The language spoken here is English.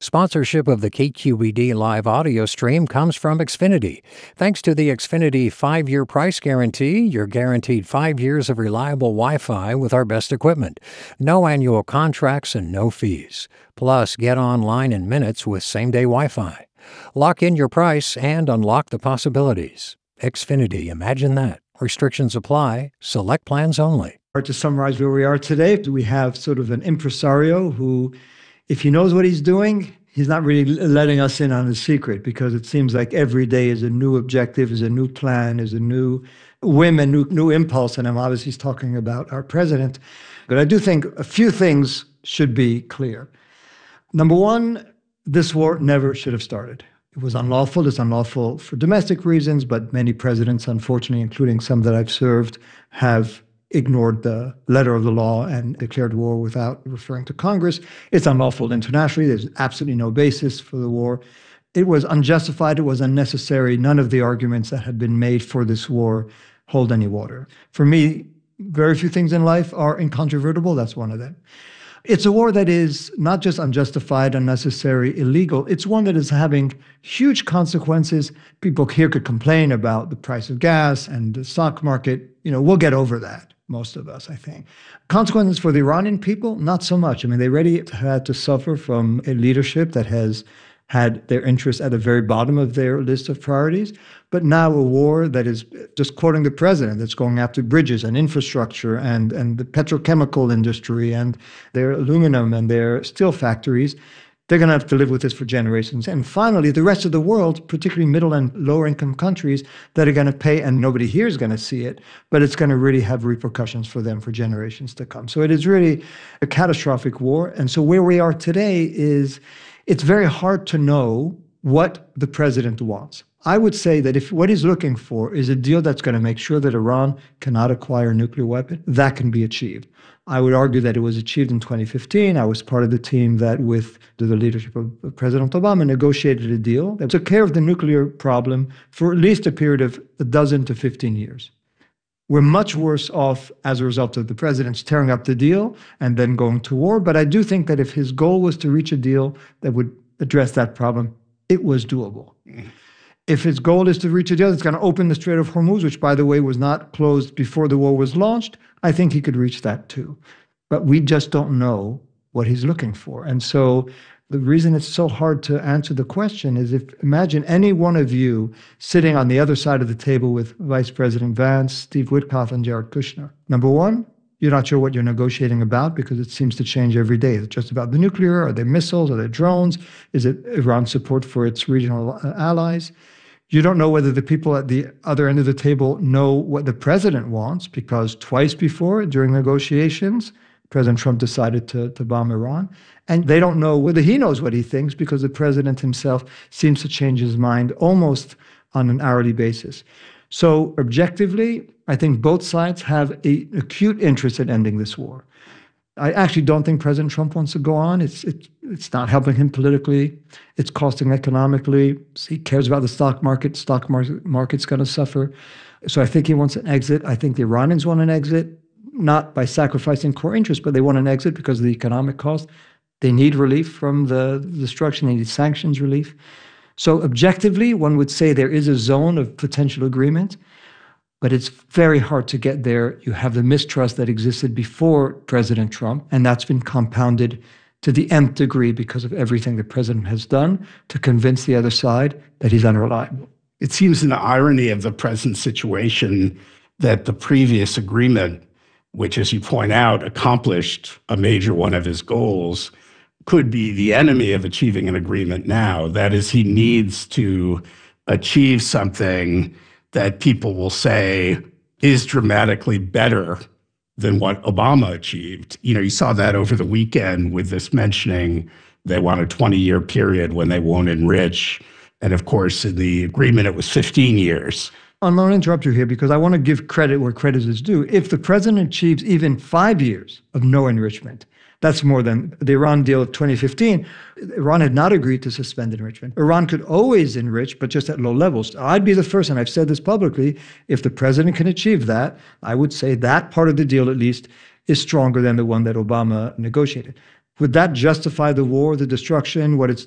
Sponsorship of the KQED live audio stream comes from Xfinity. Thanks to the Xfinity 5-year price guarantee, you're guaranteed 5 years of reliable Wi-Fi with our best equipment. No annual contracts and no fees. Plus, get online in minutes with same-day Wi-Fi. Lock in your price and unlock the possibilities. Xfinity, imagine that. Restrictions apply. Select plans only. To summarize where we are today, we have sort of an impresario who, if he knows what he's doing, he's not really letting us in on his secret, because it seems like every day is a new objective, is a new plan, is a new whim, and new impulse. And I'm obviously talking about our president. But I do think a few things should be clear. Number one, this war never should have started. It was unlawful. It's unlawful for domestic reasons, but many presidents, unfortunately, including some that I've served, have ignored the letter of the law and declared war without referring to Congress. It's unlawful internationally. There's absolutely no basis for the war. It was unjustified. It was unnecessary. None of the arguments that had been made for this war hold any water. For me, very few things in life are incontrovertible. That's one of them. It's a war that is not just unjustified, unnecessary, illegal. It's one that is having huge consequences. People here could complain about the price of gas and the stock market. We'll get over that, most of us, I think. Consequences for the Iranian people, not so much. I mean, they already had to suffer from a leadership that has had their interests at the very bottom of their list of priorities. But now a war that is, just quoting the president, that's going after bridges and infrastructure and the petrochemical industry and their aluminum and their steel factories. They're going to have to live with this for generations. And finally, the rest of the world, particularly middle and lower income countries, that are going to pay, and nobody here is going to see it, but it's going to really have repercussions for them for generations to come. So it is really a catastrophic war. And so where we are today is, it's very hard to know what the president wants. I would say that if what he's looking for is a deal that's going to make sure that Iran cannot acquire a nuclear weapon, that can be achieved. I would argue that it was achieved in 2015. I was part of the team that, with the leadership of President Obama, negotiated a deal that took care of the nuclear problem for at least a period of 12 to 15 years. We're much worse off as a result of the president's tearing up the deal and then going to war. But I do think that if his goal was to reach a deal that would address that problem, it was doable. If his goal is to reach a deal that's going to open the Strait of Hormuz, which, by the way, was not closed before the war was launched, I think he could reach that too. But we just don't know what he's looking for. And so the reason it's so hard to answer the question is, imagine any one of you sitting on the other side of the table with Vice President Vance, Steve Witkoff, and Jared Kushner. Number one, you're not sure what you're negotiating about because it seems to change every day. Is it just about the nuclear? Are there missiles? Are there drones? Is it Iran's support for its regional allies? You don't know whether the people at the other end of the table know what the president wants, because twice before, during negotiations, President Trump decided to bomb Iran. And they don't know whether he knows what he thinks, because the president himself seems to change his mind almost on an hourly basis. So objectively, I think both sides have an acute interest in ending this war. I actually don't think President Trump wants to go on. It's not helping him politically. It's costing economically. He cares about the stock market. Stock market's going to suffer. So I think he wants an exit. I think the Iranians want an exit, not by sacrificing core interests, but they want an exit because of the economic cost. They need relief from the destruction. They need sanctions relief. So objectively, one would say there is a zone of potential agreement, but it's very hard to get there. You have the mistrust that existed before President Trump, and that's been compounded to the nth degree because of everything the president has done to convince the other side that he's unreliable. It seems an irony of the present situation that the previous agreement, which, as you point out, accomplished a major one of his goals, could be the enemy of achieving an agreement now. That is, he needs to achieve something that people will say is dramatically better than what Obama achieved. You saw that over the weekend with this mentioning they want a 20-year period when they won't enrich. And of course, in the agreement, it was 15 years. I'm going to interrupt you here because I want to give credit where credit is due. If the president achieves even 5 years of no enrichment, that's more than the Iran deal of 2015. Iran had not agreed to suspend enrichment. Iran could always enrich, but just at low levels. I'd be the first, and I've said this publicly, if the president can achieve that, I would say that part of the deal, at least, is stronger than the one that Obama negotiated. Would that justify the war, the destruction, what it's